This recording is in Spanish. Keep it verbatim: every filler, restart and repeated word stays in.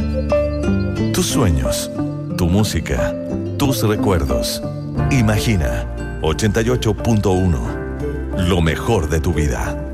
Tus sueños, tu música, tus recuerdos. Imagina ochenta y ocho punto uno. Lo mejor de tu vida.